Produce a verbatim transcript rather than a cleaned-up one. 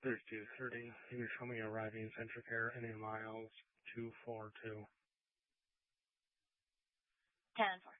thirty-two thirty. You can show me arriving CentraCare, Indian miles two four two. ten four.